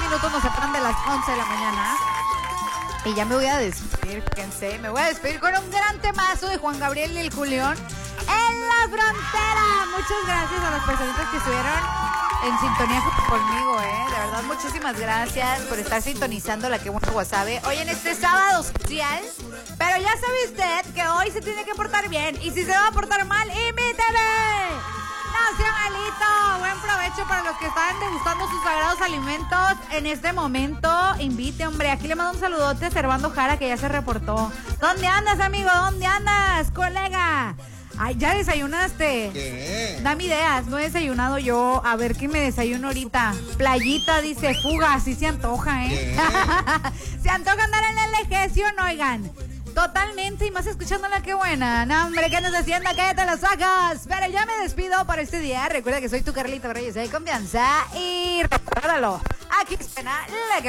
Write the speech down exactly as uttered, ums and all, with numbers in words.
minutos nos separan de las once de la mañana. Y ya me voy a despedir, fíjense. Me voy a despedir con un gran temazo de Juan Gabriel y el Julián. En la frontera. Muchas gracias a las personitas que estuvieron en sintonía conmigo, ¿eh? De verdad, muchísimas gracias por estar sintonizando la que bueno Guasave hoy en este sábado social. Pero ya sabe usted que hoy se tiene que portar bien. Y si se va a portar mal, invíteme. No sea malito. Buen provecho para los que están degustando sus sagrados alimentos en este momento. Invite, hombre. Aquí le mando un saludote a Servando Jara, que ya se reportó. ¿Dónde andas, amigo? ¿Dónde andas, colega? Ay, ¿ya desayunaste? ¿Qué? Dame ideas, no he desayunado yo. A ver qué me desayuno ahorita. Playita, dice, fuga, sí se antoja, ¿eh? Se antoja andar en el eje, ¿sí o no, oigan? Totalmente, y más escuchándola, qué buena. No, hombre, ¿qué andas haciendo? Cállate los ojos. Pero ya me despido por este día. Recuerda que soy tu Carlita Reyes de confianza. Y recuérdalo, aquí suena la que